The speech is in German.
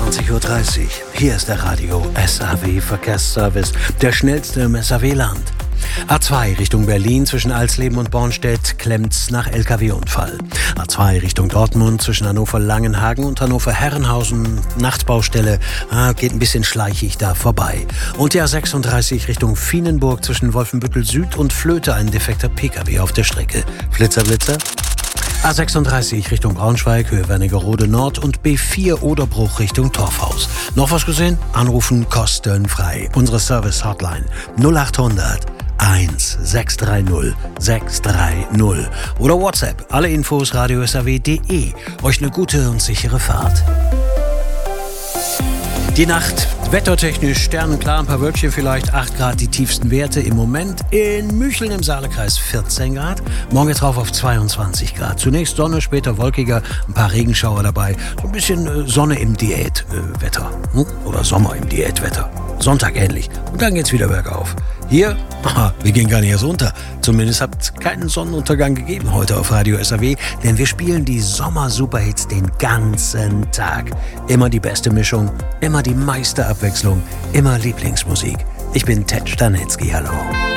21:30 Uhr. Hier ist der Radio SAW Verkehrsservice, der schnellste im SAW-Land. A2 Richtung Berlin zwischen Alsleben und Bornstedt klemmt's nach LKW-Unfall. A2 Richtung Dortmund zwischen Hannover-Langenhagen und Hannover-Herrenhausen, Nachtbaustelle, geht ein bisschen schleichig da vorbei. Und die A36 Richtung Vienenburg zwischen Wolfenbüttel Süd und Flöte, ein defekter PKW auf der Strecke. Flitzer, Blitzer. A36 Richtung Braunschweig, Höhe Wernigerode Nord und B4 Oderbruch Richtung Torfhaus. Noch was gesehen? Anrufen kostenfrei. Unsere Service-Hotline 0800 1630 630 oder WhatsApp. Alle Infos radiosaw.de. Euch eine gute und sichere Fahrt. Die Nacht, wettertechnisch sternenklar, ein paar Wölkchen vielleicht, 8 Grad die tiefsten Werte im Moment. In Mücheln im Saalekreis 14 Grad, morgen geht's rauf auf 22 Grad. Zunächst Sonne, später wolkiger, ein paar Regenschauer dabei, so ein bisschen Sonne im Diätwetter oder Sommer im Diätwetter. Sonntag ähnlich und dann geht's wieder bergauf. Hier, wir gehen gar nicht erst unter. Zumindest hat es keinen Sonnenuntergang gegeben heute auf Radio SAW, denn wir spielen die Sommer-Superhits den ganzen Tag. Immer die beste Mischung, immer die meiste Abwechslung, immer Lieblingsmusik. Ich bin Ted Stanitzky, hallo.